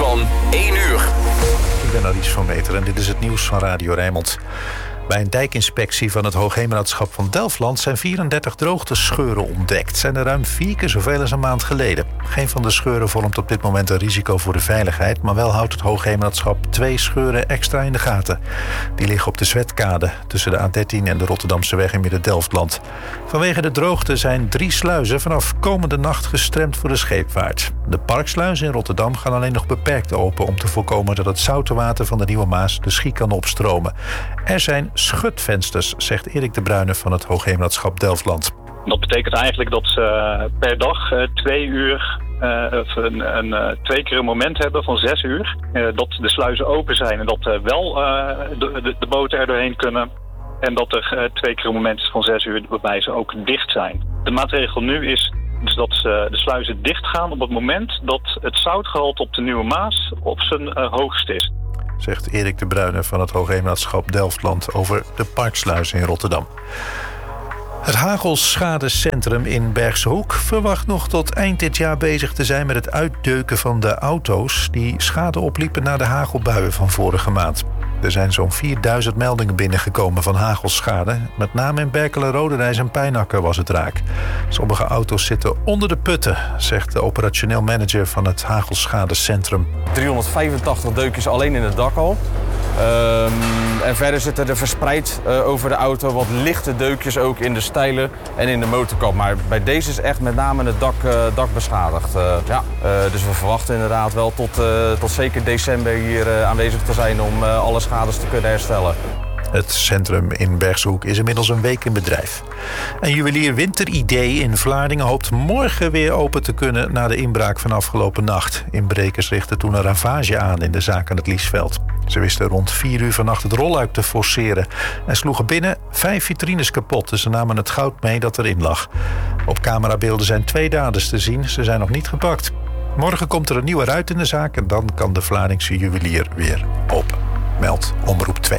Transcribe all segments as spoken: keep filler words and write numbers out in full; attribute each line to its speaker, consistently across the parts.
Speaker 1: van één uur.
Speaker 2: Ik ben Aries van Meter en dit is het nieuws van Radio Rijnmond. Bij een dijkinspectie van het Hoogheemraadschap van Delfland zijn vierendertig droogtescheuren ontdekt. Zijn er ruim vier keer zoveel als een maand geleden. Geen van de scheuren vormt op dit moment een risico voor de veiligheid, maar wel houdt het Hoogheemraadschap twee scheuren extra in de gaten. Die liggen op de Zwetkade tussen de A dertien en de Rotterdamse weg in Midden-Delftland. Vanwege de droogte zijn drie sluizen vanaf komende nacht gestremd voor de scheepvaart. De parksluizen in Rotterdam gaan alleen nog beperkt open om te voorkomen dat het zoute water van de Nieuwe Maas de Schie kan opstromen. Er zijn schutvensters, zegt Erik de Bruyne van het Hoogheemraadschap Delftland.
Speaker 3: Dat betekent eigenlijk dat ze per dag uh, twee uur, uh, een, een, uh, twee keer een moment hebben van zes uur. Uh, dat de sluizen open zijn en dat uh, wel uh, de, de, de boten er doorheen kunnen. En dat er uh, twee keer een moment is van zes uur waarbij ze ook dicht zijn. De maatregel nu is dus dat uh, de sluizen dicht gaan op het moment dat het zoutgehalte op de Nieuwe Maas op zijn uh, hoogst is.
Speaker 2: Zegt Erik de Bruyne van het Hoogheemraadschap Delftland over de parksluizen in Rotterdam. Het Hagelschadecentrum in Bergse Hoek verwacht nog tot eind dit jaar bezig te zijn met het uitdeuken van de auto's die schade opliepen na de hagelbuien van vorige maand. Er zijn zo'n vierduizend meldingen binnengekomen van hagelschade. Met name in Berkelen, Roderijs en Pijnacker was het raak. Sommige auto's zitten onder de putten, zegt de operationeel manager van het Hagelschadecentrum.
Speaker 4: driehonderdvijfentachtig deukjes alleen in het dak al. Um, en verder zitten er verspreid uh, over de auto wat lichte deukjes ook in de stijlen en in de motorkap. Maar bij deze is echt met name het dak, uh, dak beschadigd. Uh, ja. uh, dus we verwachten inderdaad wel tot, uh, tot zeker december hier uh, aanwezig te zijn om uh, alle schades te kunnen herstellen.
Speaker 2: Het centrum in Bergse Hoek is inmiddels een week in bedrijf. En juwelier Winteridee in Vlaardingen hoopt morgen weer open te kunnen na de inbraak van afgelopen nacht. Inbrekers richtten toen een ravage aan in de zaak aan het Liesveld. Ze wisten rond vier uur vannacht het rolluik te forceren en sloegen binnen vijf vitrines kapot. En ze namen het goud mee dat erin lag. Op camerabeelden zijn twee daders te zien. Ze zijn nog niet gepakt. Morgen komt er een nieuwe ruit in de zaak en dan kan de Vlaardingse juwelier weer open. Meldt Omroep twee.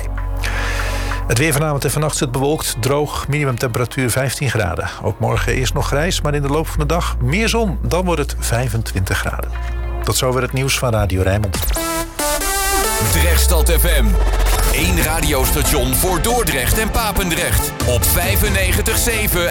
Speaker 2: Het weer vanavond en vannacht zit bewolkt, droog, minimumtemperatuur vijftien graden. Ook morgen eerst nog grijs, maar in de loop van de dag meer zon. Dan wordt het vijfentwintig graden. Tot zover het nieuws van Radio Rijnmond.
Speaker 1: Drechtstad F M. Eén radiostation voor Dordrecht en Papendrecht. Op vijfennegentig komma zeven